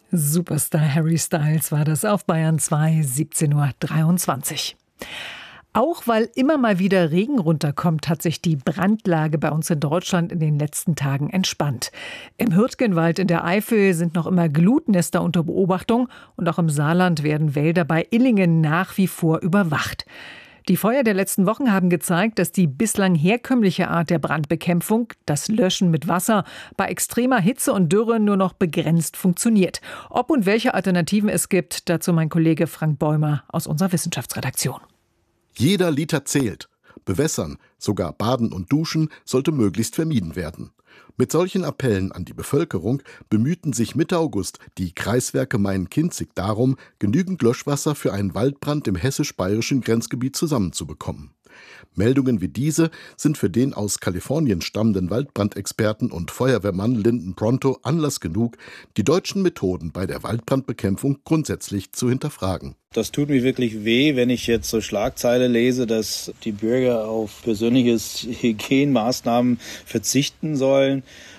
Superstar Harry Styles war das auf Bayern 2, 17:23 Uhr. Auch weil immer mal wieder Regen runterkommt, hat sich die Brandlage bei uns in Deutschland in den letzten Tagen entspannt. Im Hürtgenwald in der Eifel sind noch immer Glutnester unter Beobachtung und auch im Saarland werden Wälder bei Illingen nach wie vor überwacht. Die Feuer der letzten Wochen haben gezeigt, dass die bislang herkömmliche Art der Brandbekämpfung, das Löschen mit Wasser, bei extremer Hitze und Dürre nur noch begrenzt funktioniert. Ob und welche Alternativen es gibt, dazu mein Kollege Frank Bäumer aus unserer Wissenschaftsredaktion. Jeder Liter zählt. Bewässern, sogar Baden und Duschen sollte möglichst vermieden werden. Mit solchen Appellen an die Bevölkerung bemühten sich Mitte August die Kreiswerke Main-Kinzig darum, genügend Löschwasser für einen Waldbrand im hessisch-bayerischen Grenzgebiet zusammenzubekommen. Meldungen wie diese sind für den aus Kalifornien stammenden Waldbrandexperten und Feuerwehrmann Lyndon Pronto Anlass genug, die deutschen Methoden bei der Waldbrandbekämpfung grundsätzlich zu hinterfragen. Das tut mir wirklich weh, wenn ich jetzt so Schlagzeile lese, dass die Bürger auf persönliche Hygienemaßnahmen verzichten sollen.